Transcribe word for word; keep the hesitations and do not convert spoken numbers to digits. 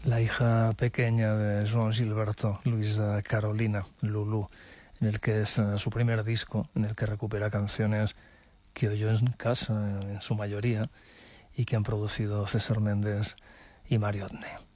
la hija pequeña de Joan Gilberto, Luisa Carolina, Lulú, en el que es uh, su primer disco, en el que recupera canciones que oyó en casa, en su mayoría, y que han producido César Méndez y Mario Otne.